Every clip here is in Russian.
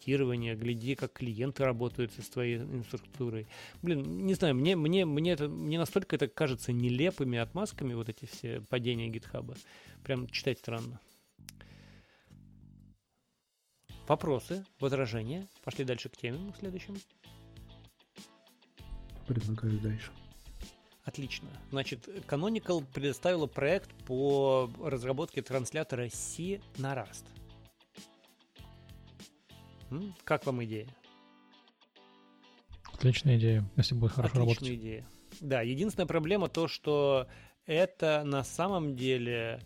тестирования, гляди, как клиенты работают со своей инфраструктурой. Блин, не знаю, мне настолько это кажется нелепыми отмазками, вот эти все падения GitHub. Прям читать странно. Вопросы, возражения? Пошли дальше к теме следующим. Предлагаю дальше. Отлично. Значит, Canonical предоставила проект по разработке транслятора C на Rust. Как вам идея? Отличная идея, если будет хорошо работать. Отличная идея. Да, единственная проблема то, что это на самом деле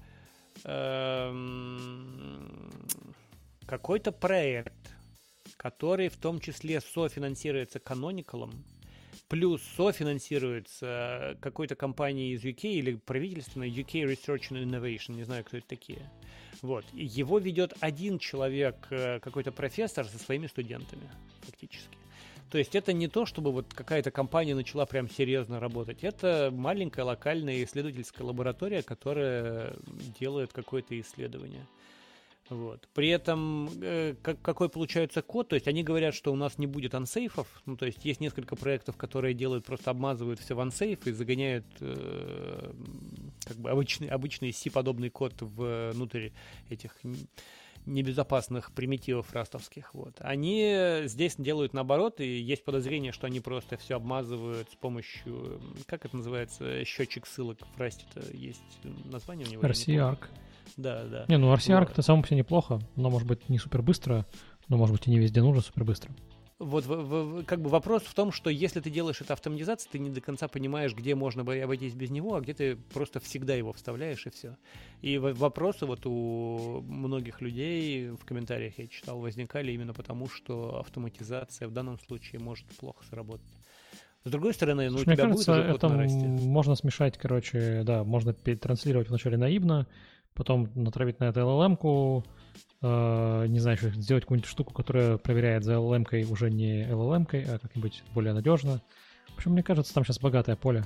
какой-то проект, который в том числе софинансируется Canonical'ом, плюс софинансируется какой-то компанией из UK или правительственной UK Research and Innovation, не знаю, кто это такие. Вот. И его ведет один человек, какой-то профессор со своими студентами, фактически. То есть это не то, чтобы вот какая-то компания начала прям серьезно работать. Это маленькая локальная исследовательская лаборатория, которая делает какое-то исследование. Вот. При этом какой получается код, то есть они говорят, что у нас не будет ансейфов, ну то есть есть несколько проектов, которые делают, просто обмазывают все в ансейф и загоняют как бы обычный C-подобный код внутрь этих небезопасных примитивов растовских. Вот. Они здесь делают наоборот, и есть подозрение, что они просто все обмазывают с помощью, как это называется, счетчик ссылок в Rust, есть название у него? RC-Arc. Да, да. Не, ну RC-Arc это само по себе неплохо, но может быть не супер быстро, но может быть и не везде нужно супер быстро. Вот как бы вопрос в том, что если ты делаешь это автоматизацией, ты не до конца понимаешь, где можно обойтись без него, а где ты просто всегда его вставляешь и все. И вопросы вот у многих людей в комментариях, я читал, возникали именно потому, что автоматизация в данном случае может плохо сработать. С другой стороны, ну, у тебя кажется, будет уже код на расте. Можно смешать, короче, да, можно перетранслировать вначале наивно, потом натравить на это LLM-ку, не знаю, еще сделать какую-нибудь штуку, которая проверяет за LLM-кой уже не LLM-кой, а как-нибудь более надежно. В общем, мне кажется, там сейчас богатое поле.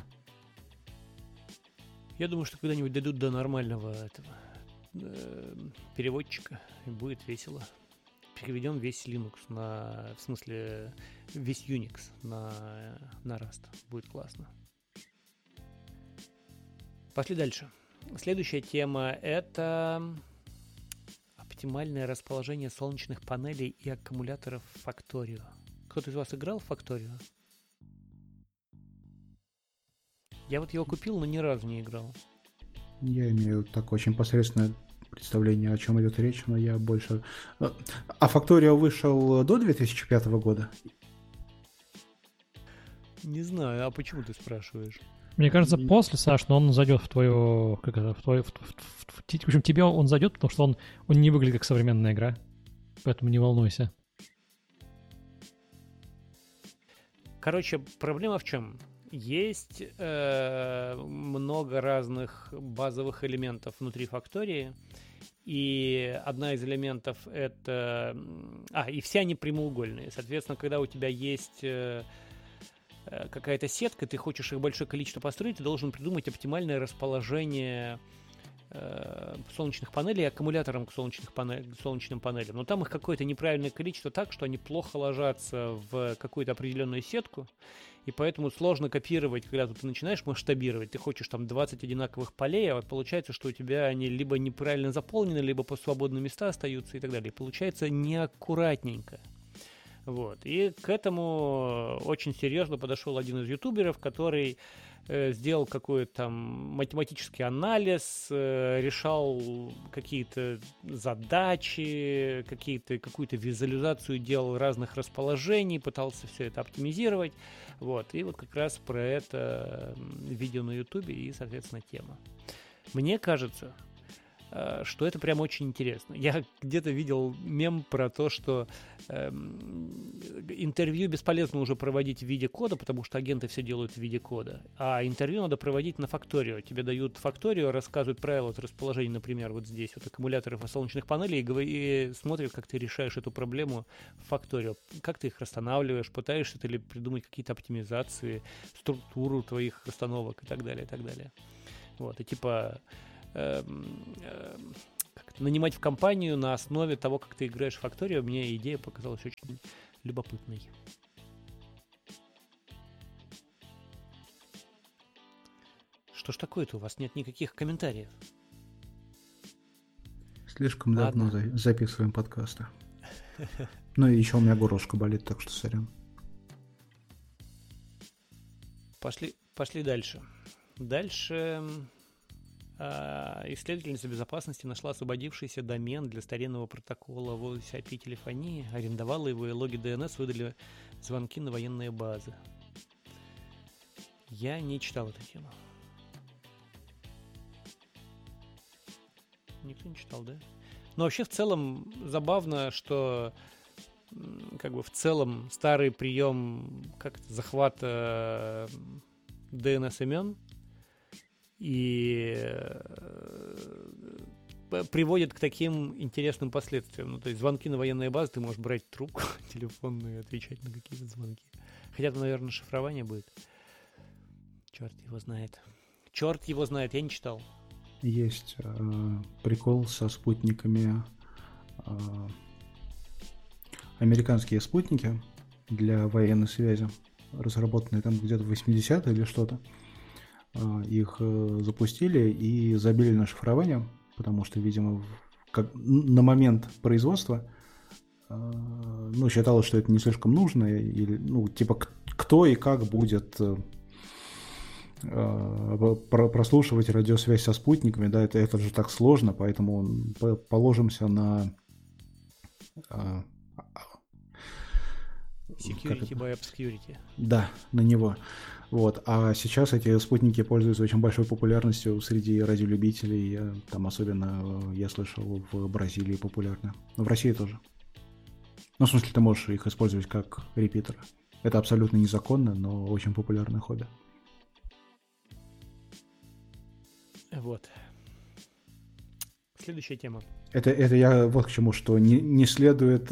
Я думаю, что когда-нибудь дойдут до нормального этого переводчика, и будет весело. Переведем весь Linux в смысле, весь Unix на Rust. Будет классно. Пошли дальше. Следующая тема — это оптимальное расположение солнечных панелей и аккумуляторов в Factorio. Кто-то из вас играл в Factorio? Я вот его купил, но ни разу не играл. Я имею такое очень посредственное представление, о чем идет речь, но я больше... А Factorio вышел до 2005 года? Не знаю, а почему ты спрашиваешь? Мне кажется, после, Саш, но он зайдет в твою... Как это? В общем, тебе он зайдет, потому что он не выглядит как современная игра. Поэтому не волнуйся. Короче, проблема в чем? Есть много разных базовых элементов внутри фактории, и одна из элементов это... и все они прямоугольные. Соответственно, когда у тебя есть какая-то сетка, ты хочешь их большое количество построить, ты должен придумать оптимальное расположение солнечных панелей и аккумулятором к солнечным панелям. Но там их какое-то неправильное количество так, что они плохо ложатся в какую-то определенную сетку, и поэтому сложно копировать, когда ты начинаешь масштабировать. Ты хочешь там 20 одинаковых полей, а вот получается, что у тебя они либо неправильно заполнены, либо по свободные места остаются и так далее. Получается неаккуратненько. Вот. И к этому очень серьезно подошел один из ютуберов, который сделал какой-то там математический анализ, решал какие-то задачи, какую-то визуализацию делал разных расположений, пытался все это оптимизировать. Вот. И вот как раз про это видео на ютубе и, соответственно, тема. Мне кажется, что это прям очень интересно. Я где-то видел мем про то, что интервью бесполезно уже проводить в виде кода, потому что агенты все делают в виде кода, а интервью надо проводить на Factorio. Тебе дают Factorio, рассказывают правила расположения, например, вот здесь вот аккумуляторов и солнечных панелей, и смотрят, как ты решаешь эту проблему в Factorio, как ты их расстанавливаешь, пытаешься ты ли придумать какие-то оптимизации, структуру твоих расстановок и так далее, и так далее. Вот, и типа... как это нанимать в компанию на основе того, как ты играешь в Factorio, мне идея показалась очень любопытной. Что ж такое-то? У вас нет никаких комментариев? Слишком Ладно. давно записываем подкасты. Ну и еще у меня горлышко болит, так что сорян. Пошли дальше. Дальше исследовательница безопасности нашла освободившийся домен для старинного протокола в IP-телефонии, арендовала его, и логи DNS выдали звонки на военные базы. Я не читал эту тему. Никто не читал, да? Но вообще в целом забавно, что как бы в целом старый прием как-то захвата DNS имен и приводит к таким интересным последствиям. Ну, то есть звонки на военные базы, ты можешь брать трубку телефонную и отвечать на какие-то звонки. Хотя там, наверное, шифрование будет. Черт его знает. Черт его знает, я не читал. Есть прикол со спутниками. Американские спутники для военной связи, разработанные там где-то в 80-е или что-то. Их запустили и забили на шифрование, потому что, видимо, на момент производства считалось, что это не слишком нужно, или, кто и как будет прослушивать радиосвязь со спутниками, да, это же так сложно, поэтому положимся на Security by Obscurity. Да, на него. Вот. А сейчас эти спутники пользуются очень большой популярностью среди радиолюбителей. Там особенно, я слышал, в Бразилии популярны. Но в России тоже. Ну, в смысле, ты можешь их использовать как репитеры. Это абсолютно незаконно, но очень популярное хобби. Вот. Следующая тема. Это я вот к чему, что не следует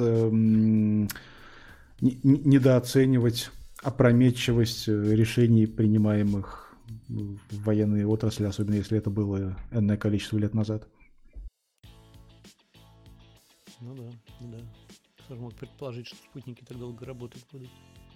недооценивать опрометчивость решений, принимаемых в военной отрасли, особенно если это было энное количество лет назад. Ну да. Кто же мог предположить, что спутники так долго работать будут?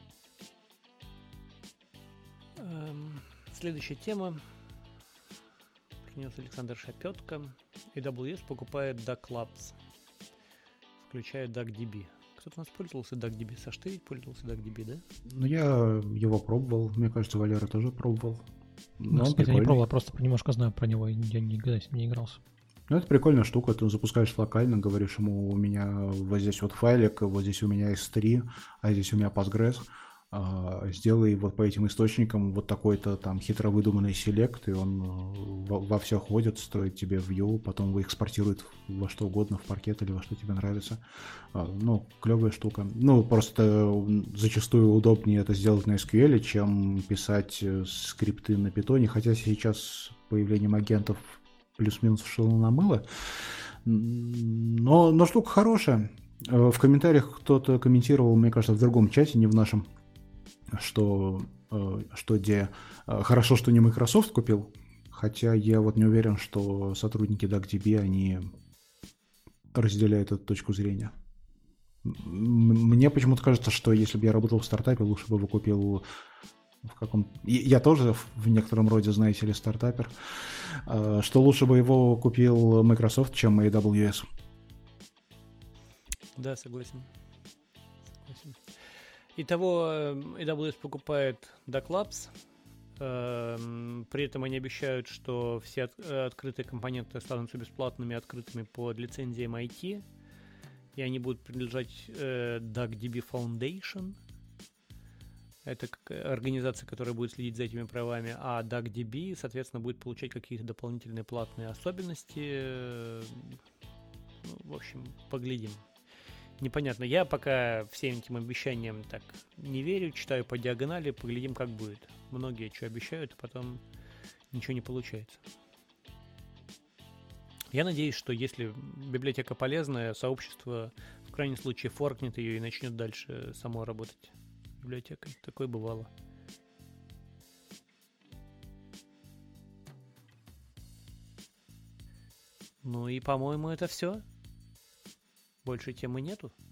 Следующая тема. Принес Александр Шапетко. AWS покупает Duck Labs, включая DuckDB. Кто-то у нас пользовался DuckDB. Саш, ты ведь пользовался DuckDB, да? Ну, я его пробовал. Мне кажется, Валера тоже пробовал. Но я не пробовал, я просто немножко знаю про него. Я никогда с ним не игрался. Ну, это прикольная штука. Ты запускаешь локально, говоришь ему, у меня вот здесь вот файлик, вот здесь у меня S3, а здесь у меня Postgres. Сделай вот по этим источникам вот такой-то там хитро выдуманный селект, и он во все ходит, строит тебе view, потом его экспортирует во что угодно, в паркет или во что тебе нравится. Клевая штука. Просто зачастую удобнее это сделать на SQL, чем писать скрипты на питоне, хотя сейчас с появлением агентов плюс-минус шило на мыло. Но штука хорошая. В комментариях кто-то комментировал, мне кажется, в другом чате, не в нашем, что хорошо, что не Microsoft купил, хотя я вот не уверен, что сотрудники DuckDB, они разделяют эту точку зрения. Мне почему-то кажется, что если бы я работал в стартапе, лучше бы его купил Я тоже в некотором роде, знаете ли, стартапер, что лучше бы его купил Microsoft, чем AWS. Да, согласен. Итого, AWS покупает Duck Labs. При этом они обещают, что все открытые компоненты останутся бесплатными, открытыми под лицензиям IT. И они будут принадлежать DuckDB Foundation. Это организация, которая будет следить за этими правами. А DuckDB, соответственно, будет получать какие-то дополнительные платные особенности. В общем, поглядим. Непонятно. Я пока всем этим обещаниям так не верю, читаю по диагонали, поглядим, как будет. Многие что обещают, а потом ничего не получается. Я надеюсь, что если библиотека полезная, сообщество в крайнем случае форкнет ее и начнет дальше само работать библиотекой. Такое бывало. Ну и, по-моему, это все. Больше темы нету.